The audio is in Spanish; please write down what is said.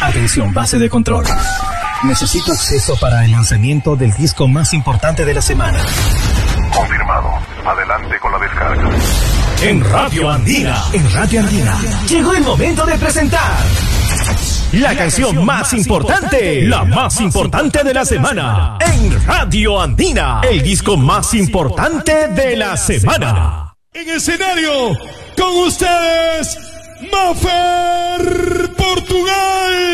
Atención, base de control. Necesito acceso para el lanzamiento del disco más importante de la semana. Confirmado. Adelante con la descarga. En Radio Andina. Llegó el momento de presentar la canción más importante, la más importante de la semana. En Radio Andina, el disco más importante de la semana. En escenario, con ustedes, Maffer Portugal.